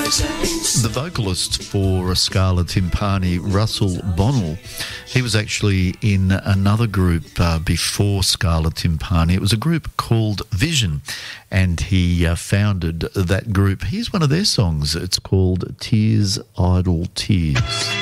The vocalist for Scala Timpani, Russell Bonnell, he was actually in another group before Scala Timpani. It was a group called Vision, and he founded that group. Here's one of their songs. It's called Tears, Idle Tears.